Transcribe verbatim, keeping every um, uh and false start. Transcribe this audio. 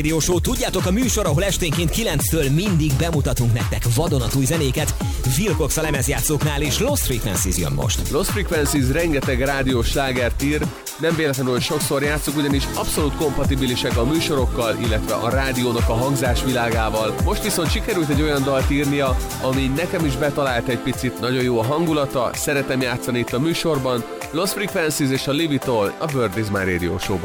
Radio Show, tudjátok, a műsor, ahol esténként kilenctől mindig bemutatunk nektek vadonatúj zenéket. Wilcox a lemezjátszóknál, és Lost Frequencies jön most. Lost Frequencies rengeteg rádiós slágert ír, nem véletlenül sokszor játszunk, ugyanis abszolút kompatibilisek a műsorokkal, illetve a rádiónak a hangzásvilágával. Most viszont sikerült egy olyan dalt írnia, ami nekem is betalált egy picit, nagyon jó a hangulata, szeretem játszani itt a műsorban. Lost Frequencies és a Live It All a Bird Is My Radio Show-ban.